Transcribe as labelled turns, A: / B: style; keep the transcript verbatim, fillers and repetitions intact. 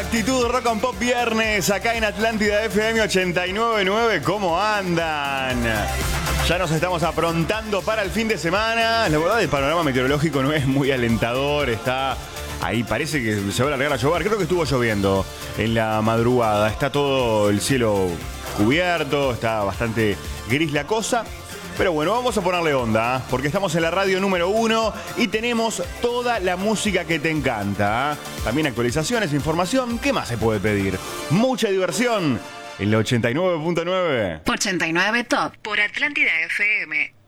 A: Actitud Rock and Pop viernes acá en Atlántida F M ochenta y nueve punto nueve. ¿Cómo andan? Ya nos estamos aprontando para el fin de semana. La verdad, el panorama meteorológico no es muy alentador. Está ahí, parece que se va a largar a llover. Creo que estuvo lloviendo en la madrugada. Está todo el cielo cubierto, está bastante gris la cosa. Pero bueno, vamos a ponerle onda, ¿eh? Porque estamos en la radio número uno y tenemos toda la música que te encanta, ¿eh? También actualizaciones, información. ¿Qué más se puede pedir? Mucha diversión en la ochenta y nueve punto nueve.
B: ochenta y nueve Top por Atlántida F M.